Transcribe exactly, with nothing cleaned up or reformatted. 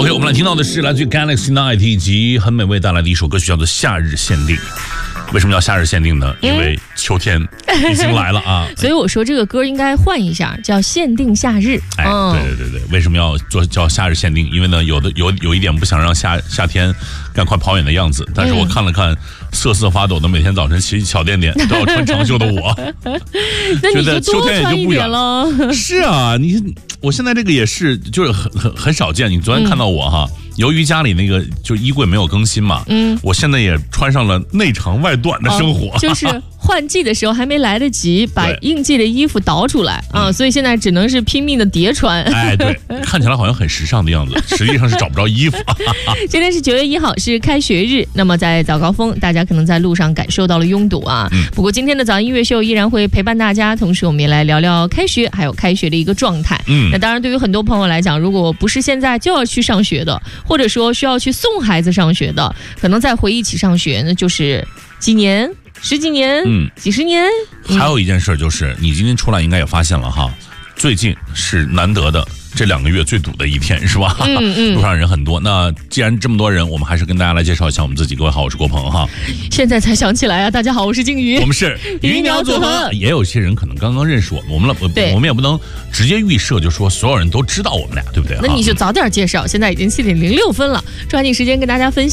OK， 我们来听到的是来自于 Galaxy Night 以及很美味带来的一首歌曲，叫做《夏日限定》。为什么叫夏日限定呢？因为秋天已经来了啊！ 所以我说这个歌应该换一下，叫限定夏日。 哎，对对对对，为什么要做叫夏日限定？因为呢，有的有有一点不想让夏夏天赶快跑远的样子。但是我看了看瑟瑟发抖的每天早晨骑小电电都要穿长袖的我， 那你就多穿一点了。 是啊，你我现在这个也是，就是很很很少见。你昨天看到我哈。嗯，由于家里那个就衣柜没有更新嘛，嗯，我现在也穿上了内长外短的生活， 哦、就是换季的时候还没来得及把应季的衣服倒出来啊、嗯，所以现在只能是拼命的叠穿。 哎，对，看起来好像很时尚的样子，实际上是找不着衣服。 今天是九月一号，是开学日，那么在早高峰，大家可能在路上感受到了拥堵啊。嗯、不过今天的早音乐秀依然会陪伴大家，同时我们也来聊聊开学，还有开学的一个状态。嗯，那当然，对于很多朋友来讲，如果不是现在就要去上学的，或者说需要去送孩子上学的，可能再回忆起上学，那就是几年、十几年、嗯、几十年。 还有一件事就是，你今天出来应该也发现了哈，最近是难得的这两个月最堵的一天，是吧？嗯嗯，路上人很多。那既然这么多人，我们还是跟大家来介绍一下我们自己。各位好，我是郭鹏哈。 现在才想起来啊，大家好，我是静瑜， 我们是鱼鸟组合。也有些人可能刚刚认识我们，我们了，我们也不能直接预设，就说所有人都知道我们俩，对不对？ 那你就早点介绍。现在已经七点零六分了，抓紧时间跟大家分享。